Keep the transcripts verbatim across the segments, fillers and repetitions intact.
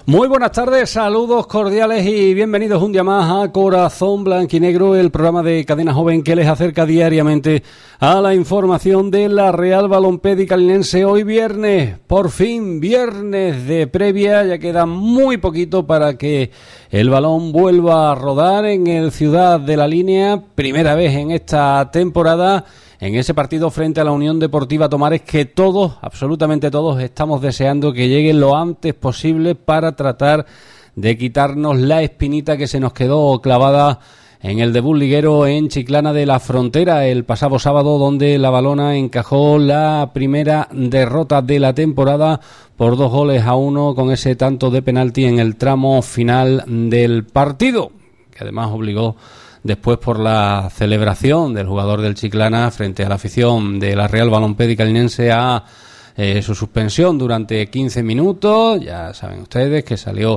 Muy buenas tardes, saludos cordiales y bienvenidos un día más a Corazón Blanquinegro, el programa de Cadena Joven que les acerca diariamente a la información de la Real Balompédica Linense. Hoy viernes, por fin viernes de previa, ya queda muy poquito para que el balón vuelva a rodar en el Ciudad de la Línea, primera vez en esta temporada, en ese partido frente a la Unión Deportiva Tomares que todos, absolutamente todos, estamos deseando que llegue lo antes posible para tratar de quitarnos la espinita que se nos quedó clavada en el debut liguero en Chiclana de la Frontera el pasado sábado, donde la Valona encajó la primera derrota de la temporada por dos goles a uno con ese tanto de penalti en el tramo final del partido, que además obligó después por la celebración del jugador del Chiclana frente a la afición de la Real Balompédica Linense a eh, su suspensión durante quince minutos. Ya saben ustedes que salió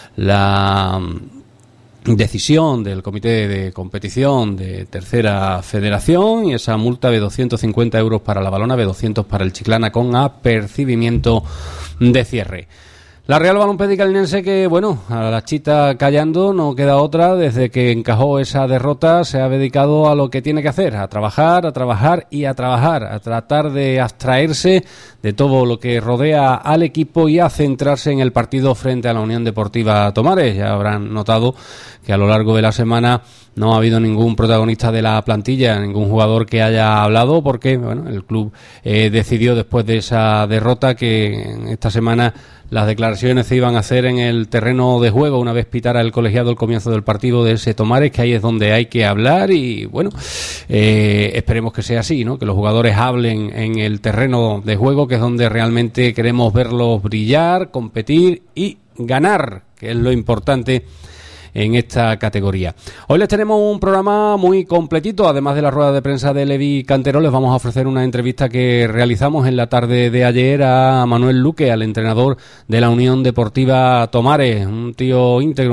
la decisión del Comité de Competición de Tercera Federación y esa multa de doscientos cincuenta euros para la Valona, de doscientos para el Chiclana con apercibimiento de cierre. La Real Balompédica Linense que, bueno, a la chita callando no queda otra, desde que encajó esa derrota se ha dedicado a lo que tiene que hacer, a trabajar, a trabajar y a trabajar, a tratar de abstraerse de todo lo que rodea al equipo y a centrarse en el partido frente a la Unión Deportiva Tomares. Ya habrán notado que a lo largo de la semana no ha habido ningún protagonista de la plantilla, ningún jugador que haya hablado, porque bueno, el club eh, decidió después de esa derrota que en esta semana las declaraciones se iban a hacer en el terreno de juego una vez pitara el colegiado el comienzo del partido de ese Tomares, que ahí es donde hay que hablar y bueno, eh, esperemos que sea así, ¿no? Que los jugadores hablen en el terreno de juego, que es donde realmente queremos verlos brillar, competir y ganar, que es lo importante en esta categoría. Hoy les tenemos un programa muy completito, además de la rueda de prensa de Levi Cantero, les vamos a ofrecer una entrevista que realizamos en la tarde de ayer a Manuel Luque, al entrenador de la Unión Deportiva Tomares, un tío íntegro,